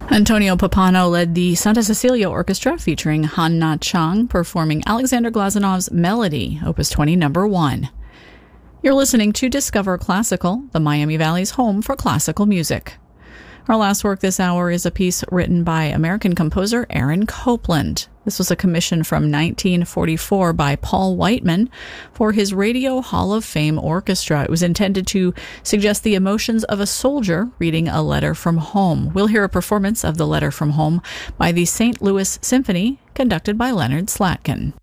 Antonio Pappano led the Santa Cecilia Orchestra featuring Han-Na Chung performing Alexander Glazanov's Melody, Opus 20, number 1. You're listening to Discover Classical, the Miami Valley's home for classical music. Our last work this hour is a piece written by American composer Aaron Copland. This was a commission from 1944 by Paul Whiteman for his Radio Hall of Fame Orchestra. It was intended to suggest the emotions of a soldier reading a letter from home. We'll hear a performance of The Letter from Home by the St. Louis Symphony, conducted by Leonard Slatkin.